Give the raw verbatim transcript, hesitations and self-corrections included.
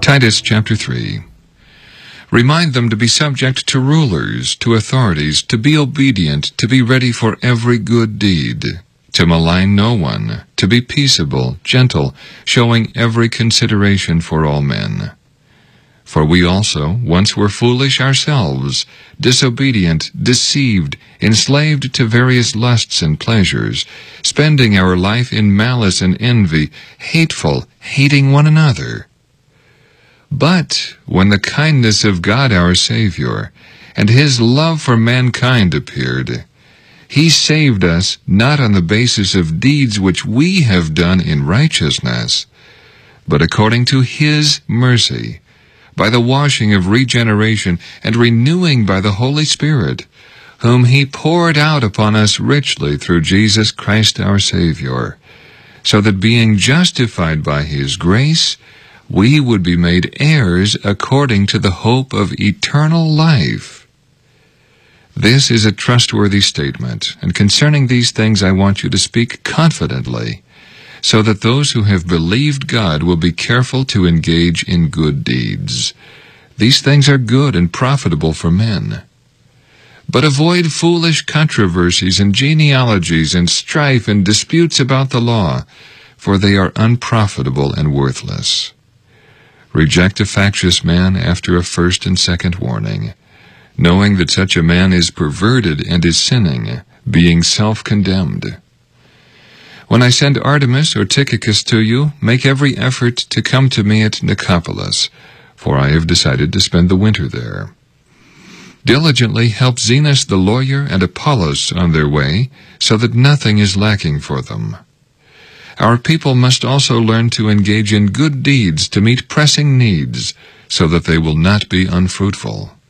Titus chapter three. Remind them to be subject to rulers, to authorities, to be obedient, to be ready for every good deed, to malign no one, to be peaceable, gentle, showing every consideration for all men. For we also once were foolish ourselves, disobedient, deceived, enslaved to various lusts and pleasures, spending our life in malice and envy, hateful, hating one another. But when the kindness of God our Savior, and His love for mankind appeared, He saved us not on the basis of deeds which we have done in righteousness, but according to His mercy, by the washing of regeneration and renewing by the Holy Spirit, whom He poured out upon us richly through Jesus Christ our Savior, so that being justified by His grace, we would be made heirs according to the hope of eternal life. This is a trustworthy statement, and concerning these things I want you to speak confidently, so that those who have believed God will be careful to engage in good deeds. These things are good and profitable for men. But avoid foolish controversies and genealogies and strife and disputes about the law, for they are unprofitable and worthless. Reject a factious man after a first and second warning, knowing that such a man is perverted and is sinning, being self-condemned. When I send Artemas or Tychicus to you, make every effort to come to me at Nicopolis, for I have decided to spend the winter there. Diligently help Zenas the lawyer and Apollos on their way, so that nothing is lacking for them. Our people must also learn to engage in good deeds to meet pressing needs, so that they will not be unfruitful.